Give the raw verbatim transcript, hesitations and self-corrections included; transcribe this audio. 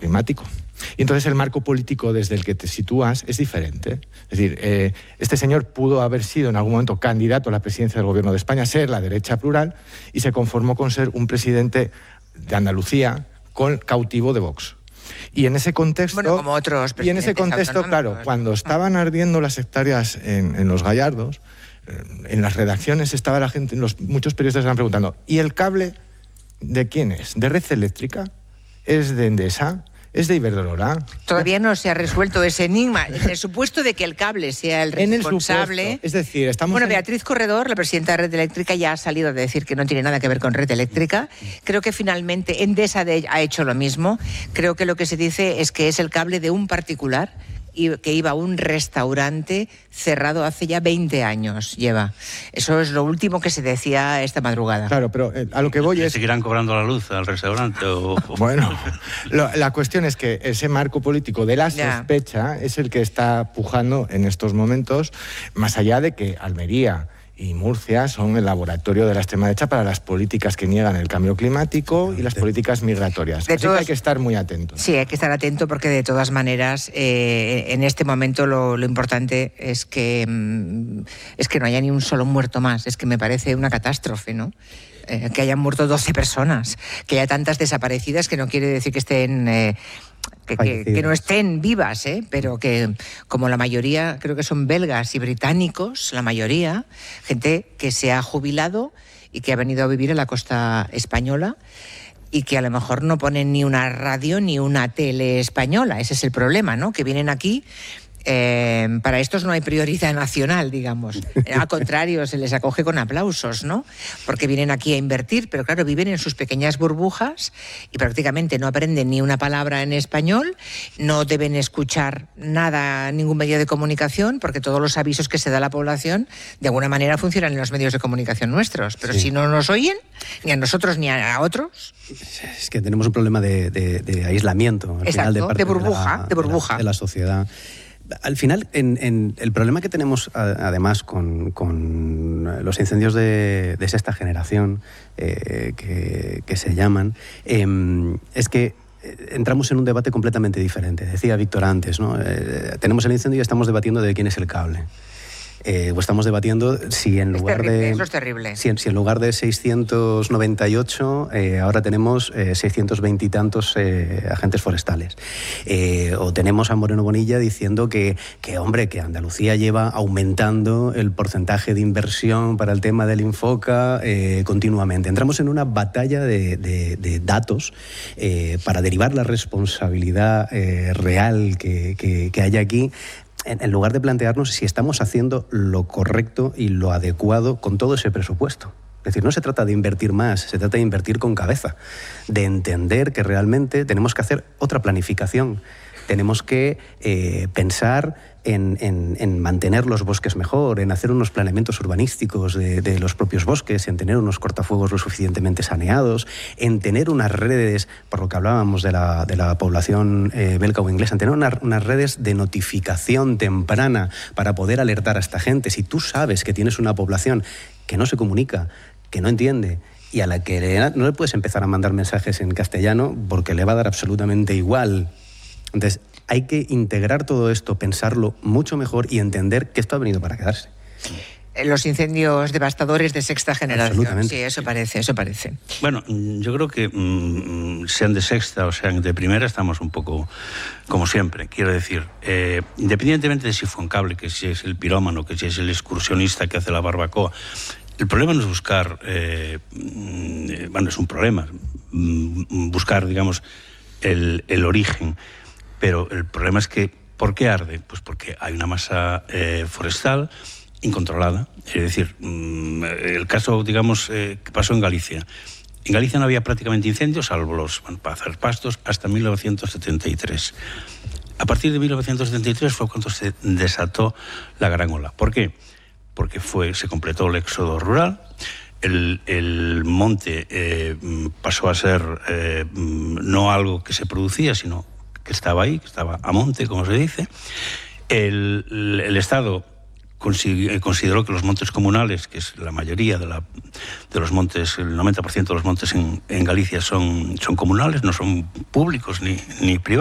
climático. Y entonces el marco político desde el que te sitúas es diferente. Es decir, eh, este señor pudo haber sido en algún momento candidato a la presidencia del Gobierno de España, ser la derecha plural, y se conformó con ser un presidente de Andalucía con cautivo de Vox. Y en ese contexto, bueno, como otros y en ese contexto, claro, cuando estaban ardiendo las hectáreas en, en Los Gallardos, en las redacciones estaba la gente, los, muchos periodistas estaban preguntando, ¿y el cable de quién es? ¿De Red Eléctrica? ¿Es de Endesa? ¿Es de Iberdrola? Todavía no se ha resuelto ese enigma. En el supuesto de que el cable sea el responsable... En el supuesto. Es decir, estamos... Bueno, en... Beatriz Corredor, la presidenta de Red Eléctrica, ya ha salido a decir que no tiene nada que ver con Red Eléctrica. Creo que finalmente Endesa de... ha hecho lo mismo. Creo que lo que se dice es que es el cable de un particular y que iba a un restaurante cerrado hace ya veinte años, lleva. Eso es lo último que se decía esta madrugada. Claro, pero eh, a lo que voy es... ¿Seguirán cobrando la luz al restaurante? O... Bueno, lo, la cuestión es que ese marco político de la sospecha ya. es el que está pujando en estos momentos, más allá de que Almería y Murcia son el laboratorio de la extrema derecha para las políticas que niegan el cambio climático y las políticas migratorias. De Así todos, que hay que estar muy atentos. Sí, hay que estar atento porque de todas maneras eh, en este momento lo, lo importante es que, es que no haya ni un solo muerto más. Es que me parece una catástrofe, ¿no? Eh, que hayan muerto doce personas, que haya tantas desaparecidas, que no quiere decir que estén... Eh, Que, que, que no estén vivas, ¿eh? Pero que como la mayoría, creo que son belgas y británicos, la mayoría, gente que se ha jubilado y que ha venido a vivir en la costa española y que a lo mejor no ponen ni una radio ni una tele española. Ese es el problema, ¿no? Que vienen aquí... Eh, para estos no hay prioridad nacional, digamos. Al contrario, se les acoge con aplausos, ¿no? Porque vienen aquí a invertir, pero claro, viven en sus pequeñas burbujas y prácticamente no aprenden ni una palabra en español, no deben escuchar nada, ningún medio de comunicación, porque todos los avisos que se da a la población de alguna manera funcionan en los medios de comunicación nuestros. Pero sí. si no nos oyen, ni a nosotros ni a otros... Es que tenemos un problema de, de, de aislamiento, al Exacto, final de, parte de burbuja, de, la, de burbuja. De la, de la sociedad. Al final, en, en el problema que tenemos además con, con los incendios de, de sexta generación, eh, que, que se llaman, eh, es que entramos en un debate completamente diferente. Decía Víctor antes, ¿no? Eh, tenemos el incendio y estamos debatiendo de quién es el cable. Eh, o estamos debatiendo si en lugar es terrible, de eso es terrible. Si, si en lugar de seiscientos noventa y ocho eh, ahora tenemos eh, seiscientos veinte y tantos eh, agentes forestales, eh, o tenemos a Moreno Bonilla diciendo que, que hombre que Andalucía lleva aumentando el porcentaje de inversión para el tema del Infoca eh, continuamente. Entramos en una batalla de, de, de datos eh, para derivar la responsabilidad eh, real que, que, que hay aquí, en lugar de plantearnos si estamos haciendo lo correcto y lo adecuado con todo ese presupuesto. Es decir, no se trata de invertir más, se trata de invertir con cabeza, de entender que realmente tenemos que hacer otra planificación. Tenemos que eh, pensar en, en, en mantener los bosques mejor, en hacer unos planeamientos urbanísticos de, de los propios bosques, en tener unos cortafuegos lo suficientemente saneados, en tener unas redes, por lo que hablábamos de la, de la población eh, belga o inglesa, en tener una, unas redes de notificación temprana para poder alertar a esta gente. Si tú sabes que tienes una población que no se comunica, que no entiende, y a la que le, no le puedes empezar a mandar mensajes en castellano porque le va a dar absolutamente igual. Entonces, hay que integrar todo esto, pensarlo mucho mejor y entender que esto ha venido para quedarse. Los incendios devastadores de sexta generación. Absolutamente. Sí, eso parece, eso parece. Bueno, yo creo que mmm, sean de sexta o sean de primera, estamos un poco como siempre. Quiero decir, eh, independientemente de si fue un cable, que si es el pirómano, que si es el excursionista que hace la barbacoa, el problema no es buscar, eh, bueno, es un problema, buscar, digamos, el, el origen. Pero el problema es que, ¿por qué arde? Pues porque hay una masa eh, forestal incontrolada. Es decir, mmm, el caso, digamos, eh, que pasó en Galicia. En Galicia no había prácticamente incendios, salvo los bueno, para hacer pastos, hasta mil novecientos setenta y tres. A partir de mil novecientos setenta y tres fue cuando se desató la gran ola. ¿Por qué? Porque fue, se completó el éxodo rural. El, el monte eh, pasó a ser eh, no algo que se producía, sino que estaba ahí, que estaba a monte, como se dice. El, el, el Estado consideró que los montes comunales, que es la mayoría de, la, de los montes, el noventa por ciento de los montes en, en Galicia son, son comunales, no son públicos ni, ni privados.